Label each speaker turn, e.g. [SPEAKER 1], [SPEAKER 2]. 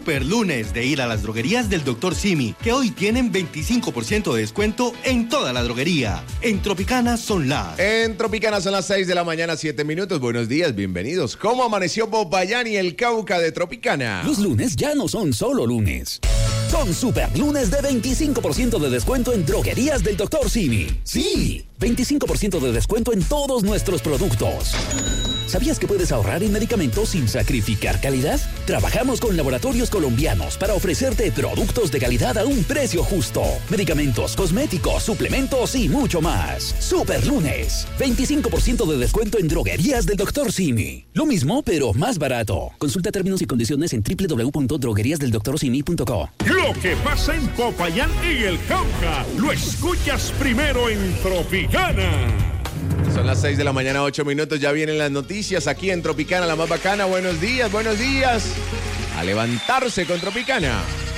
[SPEAKER 1] Per lunes de ir a las droguerías del Dr. Simi, que hoy tienen 25% de descuento en toda la droguería. En Tropicana son las
[SPEAKER 2] 6 de la mañana, 7 minutos. Buenos días, bienvenidos. ¿Cómo amaneció Popayán y el Cauca de Tropicana?
[SPEAKER 3] Los lunes ya no son solo lunes. Son super lunes de 25% de descuento en droguerías del Dr. Simi. Sí, 25% de descuento en todos nuestros productos. ¿Sabías que puedes ahorrar en medicamentos sin sacrificar calidad? Trabajamos con laboratorios colombianos para ofrecerte productos de calidad a un precio justo. Medicamentos, cosméticos, suplementos y mucho más. Super lunes. 25% de descuento en droguerías del Dr. Simi. Lo mismo, pero más barato. Consulta términos y condiciones en www.drogueriasdeldoctorsimi.co.
[SPEAKER 4] Lo que pasa en Popayán y el Cauca, lo escuchas primero en Tropicana.
[SPEAKER 2] Son las 6 de la mañana, 8 minutos. Ya vienen las noticias aquí en Tropicana, la más bacana. Buenos días, buenos días. A levantarse con Tropicana.